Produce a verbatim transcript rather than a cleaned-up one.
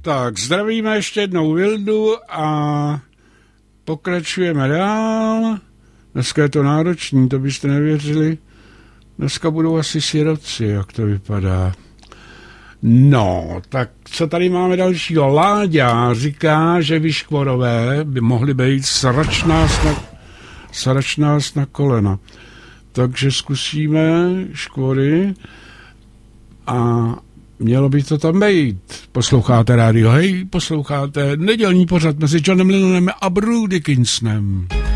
Tak, zdravíme ještě jednou Vildu a pokračujeme dál. Dneska je to náročný, to byste nevěřili. Dneska budou asi sirotci, jak to vypadá. No, tak co tady máme dalšího? Láďa říká, že Vyškvorové by mohly být sračnás na, sračnás na kolena. Takže zkusíme Škvory a mělo by to tam být. Posloucháte rádio, hej, posloucháte nedělní pořad mezi Johnem Lennonem a Bruce Dickinsonem.